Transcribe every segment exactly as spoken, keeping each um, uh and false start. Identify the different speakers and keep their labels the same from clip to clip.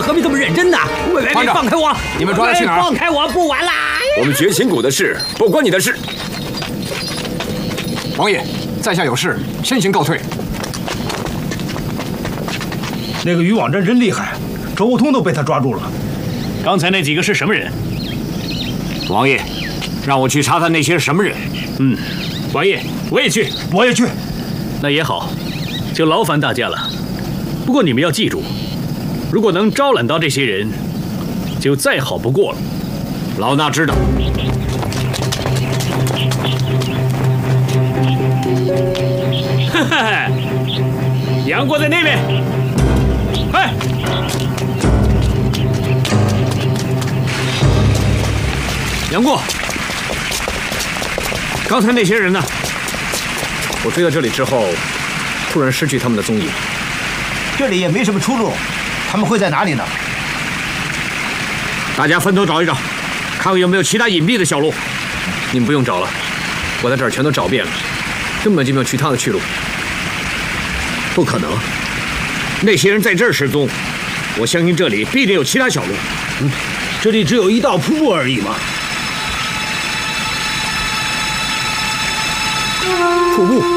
Speaker 1: 何必这么认真呢？喂喂，放开我！
Speaker 2: 你们抓他去哪儿？
Speaker 1: 放开我，不玩啦！
Speaker 3: 我们绝情谷的事不关你的事。
Speaker 2: 王爷，在下有事，先行告退。
Speaker 4: 那个渔网真真厉害，周伯通都被他抓住了。
Speaker 5: 刚才那几个是什么人？
Speaker 2: 王爷，让我去查探那些是什么人。
Speaker 5: 嗯，王爷，我也去，
Speaker 4: 我也去。
Speaker 5: 那也好，就劳烦大家了。不过你们要记住，如果能招揽到这些人，就再好不过了。
Speaker 2: 老衲知道。
Speaker 5: 哈哈，杨过在那边，快！
Speaker 2: 杨过，刚才那些人呢？
Speaker 3: 我追到这里之后，突然失去他们的踪影。
Speaker 4: 这里也没什么出路，他们会在哪里呢？
Speaker 2: 大家分头找一找，看看有没有其他隐蔽的小路。
Speaker 3: 你们不用找了，我在这儿全都找遍了，根本就没有其他的去路。
Speaker 2: 不可能，那些人在这儿失踪，我相信这里必定有其他小路。
Speaker 4: 嗯，这里只有一道瀑布而已嘛。
Speaker 3: 瀑布，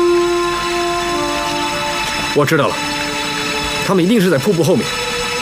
Speaker 3: 我知道了，他们一定是在瀑布后面。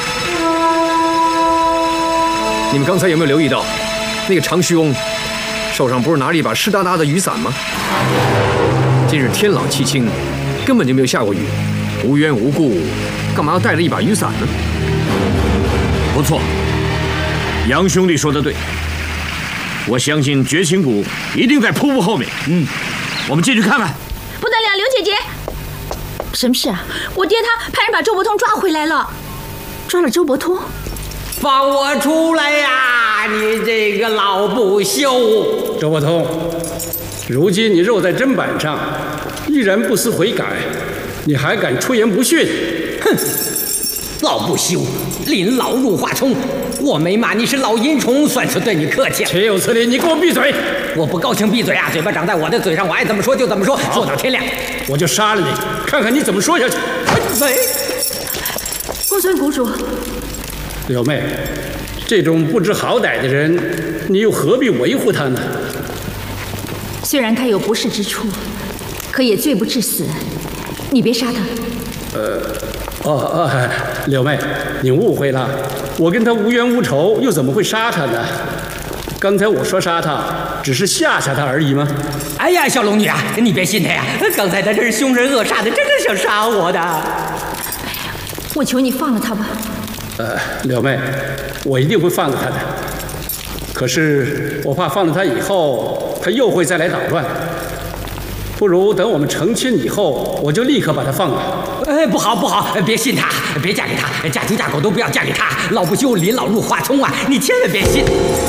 Speaker 3: 你们刚才有没有留意到，那个长须翁手上不是拿了一把湿哒哒的雨伞吗？今日天朗气清，根本就没有下过雨，无缘无故，干嘛要带着一把雨伞呢？
Speaker 2: 不错，杨兄弟说的对，我相信绝情谷一定在瀑布后面。嗯。我们进去看看。
Speaker 6: 不得了，刘姐姐，什么事啊？我爹他派人把周伯通抓回来了，抓了周伯通。
Speaker 1: 放我出来呀！你这个老不休！
Speaker 7: 周伯通，如今你肉在砧板上，依然不思悔改，你还敢出言不逊？
Speaker 1: 哼！老不休，临老入华冲。我没骂你是老淫虫，算是对你客气了。
Speaker 7: 岂有此理！你给我闭嘴！
Speaker 1: 我不高兴闭嘴啊！嘴巴长在我的嘴上，我爱怎么说就怎么说，说到天亮。
Speaker 7: 我就杀了你，看看你怎么说下去。
Speaker 1: 喂，
Speaker 6: 公孙谷主，
Speaker 7: 柳妹，这种不知好歹的人，你又何必维护他呢？
Speaker 6: 虽然他有不是之处，可也罪不至死。你别杀他。
Speaker 7: 呃，哦哦，柳妹，你误会了。我跟他无冤无仇，又怎么会杀他呢？刚才我说杀他，只是吓吓他而已吗？
Speaker 1: 哎呀，小龙女啊，你别信他呀！刚才他这是凶神恶煞的，真的想杀我的。
Speaker 6: 我求你放了他吧。
Speaker 7: 呃，柳妹，我一定会放了他的。可是我怕放了他以后，他又会再来捣乱。不如等我们成亲以后，我就立刻把他放了。
Speaker 1: 哎，不好不好，别信他，别嫁给他，嫁猪嫁狗都不要嫁给他。老不休，临老入华冲啊！你千万别信。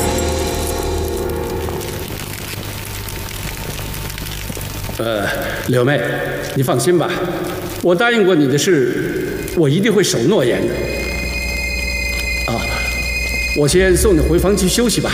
Speaker 7: 呃，柳妹，你放心吧，我答应过你的事，我一定会守诺言的。啊，我先送你回房去休息吧。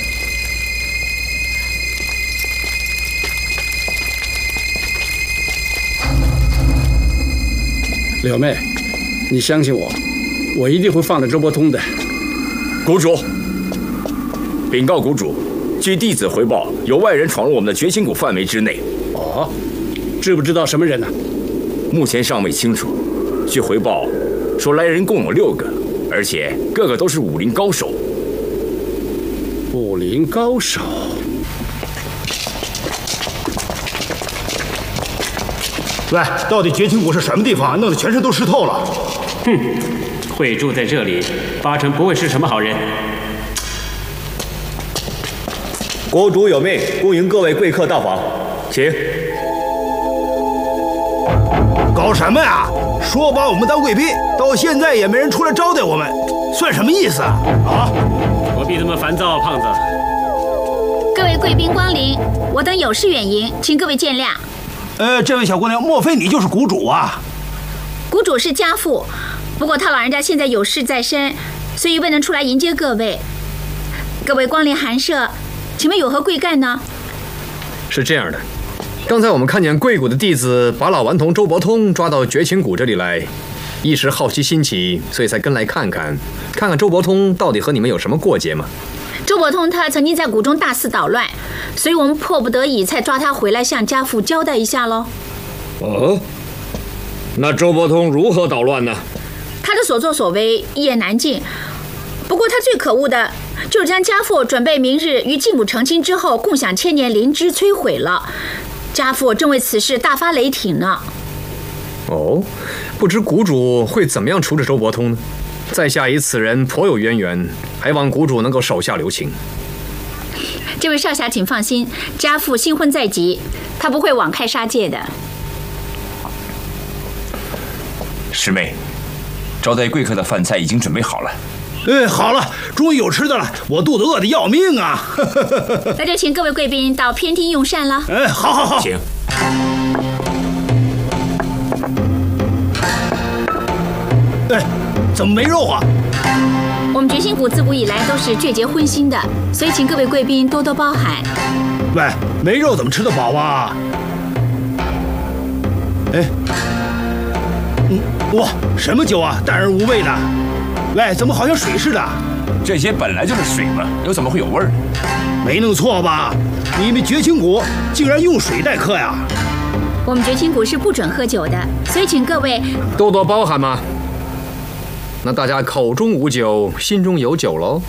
Speaker 7: 柳妹，你相信我，我一定会放了周伯通的。
Speaker 3: 谷主，禀告谷主，据弟子回报，有外人闯入我们的绝情谷范围之内。
Speaker 7: 哦，知不知道什么人呢？
Speaker 3: 目前尚未清楚。据回报说，来人共有六个，而且个个都是武林高手。
Speaker 7: 武林高手。
Speaker 4: 喂，到底绝情谷是什么地方？弄得全身都湿透了。
Speaker 5: 哼，会住在这里，八成不会是什么好人。
Speaker 3: 国主有命，恭迎各位贵客到访，请。
Speaker 4: 搞什么呀？说把我们当贵宾，到现在也没人出来招待我们，算什么意思啊？啊！
Speaker 5: 何必这么烦躁，胖子？
Speaker 6: 各位贵宾光临，我等有事远迎，请各位见谅。
Speaker 4: 呃，这位小姑娘，莫非你就是谷主啊？
Speaker 6: 谷主是家父，不过他老人家现在有事在身，所以未能出来迎接各位。各位光临寒舍，请问有何贵干呢？
Speaker 3: 是这样的，刚才我们看见贵谷的弟子把老顽童周伯通抓到绝情谷这里来， 一时好奇心起，所以才跟来看看，看看周伯通到底和你们有什么过节嘛。
Speaker 6: 周伯通他曾经在谷中大肆捣乱，所以我们迫不得已才抓他回来向家父交代一下喽。
Speaker 2: 哦，那周伯通如何捣乱呢？
Speaker 6: 他的所作所为一言难尽，不过他最可恶的就是将家父准备明日与继母成亲之后共享千年灵芝摧毁了。家父正为此事大发雷霆呢。
Speaker 3: 哦，不知谷主会怎么样处置周伯通呢？在下与此人颇有渊源，还望谷主能够手下留情。
Speaker 6: 这位少侠请放心，家父新婚在即，他不会网开杀戒的。
Speaker 8: 师妹，招待贵客的饭菜已经准备好了。
Speaker 4: 哎，好了，终于有吃的了，我肚子饿得要命啊！
Speaker 6: 那就请各位贵宾到偏厅用膳了。
Speaker 4: 哎，好好好，
Speaker 8: 请。
Speaker 4: 哎，怎么没肉啊？
Speaker 6: 我们觉心谷自古以来都是倔节荤腥的，所以请各位贵宾多多包涵。
Speaker 4: 喂，没肉怎么吃得饱啊？哎，嗯，哇，什么酒啊？淡而无味的。喂，怎么好像水似的？
Speaker 8: 这些本来就是水嘛，又怎么会有味儿？
Speaker 4: 没弄错吧？你们绝情谷竟然用水待客呀？
Speaker 6: 我们绝情谷是不准喝酒的，所以请各位
Speaker 3: 多多包涵嘛。那大家口中无酒，心中有酒喽。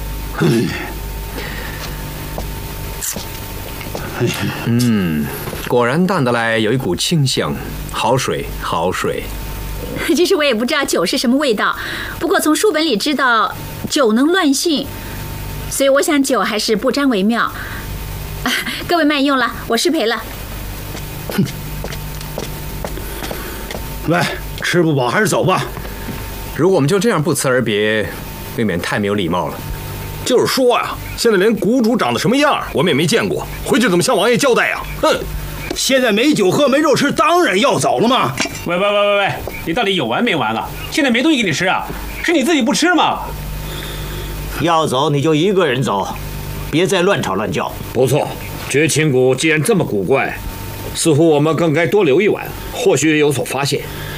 Speaker 3: 嗯，果然淡得来有一股清香，好水好水。
Speaker 6: 其实我也不知道酒是什么味道，不过从书本里知道酒能乱性，所以我想酒还是不沾为妙。啊，各位慢用了，我失陪了。
Speaker 4: 喂，吃不饱还是走吧。
Speaker 3: 如果我们就这样不辞而别，未免太没有礼貌了。
Speaker 9: 就是说呀，现在连谷主长得什么样我们也没见过，回去怎么向王爷交代呀？哼！
Speaker 4: 现在没酒喝没肉吃，当然要走了嘛。
Speaker 7: 喂喂喂喂喂，你到底有完没完啊？现在没东西给你吃啊，是你自己不吃吗？
Speaker 10: 要走你就一个人走，别再乱吵乱叫。
Speaker 2: 不错，绝情谷既然这么古怪，似乎我们更该多留一晚，或许有所发现。